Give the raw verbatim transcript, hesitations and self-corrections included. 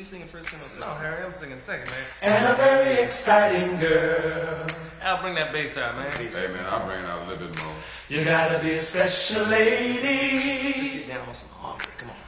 singing first, tenor second? No, Harry, I'm singing second, man. And a very exciting girl. I'll bring that bass out, man. Hey, man, I'll bring it out a little bit more. You gotta be a special lady. Let's get down on some